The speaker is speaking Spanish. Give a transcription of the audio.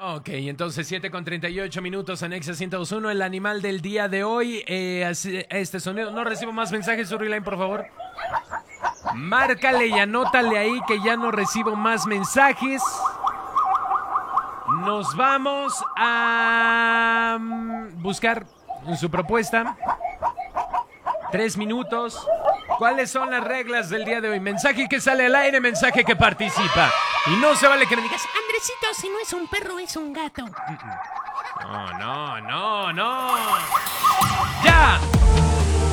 Ok, entonces 7:38 en Exa 102.1, el animal del día de hoy. Este sonido, no recibo más mensajes, Storyline, por favor. Márcale y anótale ahí que ya no recibo más mensajes. Nos vamos a buscar su propuesta. 3 minutos. ¿Cuáles son las reglas del día de hoy? Mensaje que sale al aire, mensaje que participa. Y no se vale que me digas, Andresito, si no es un perro, es un gato. no. ¡Ya!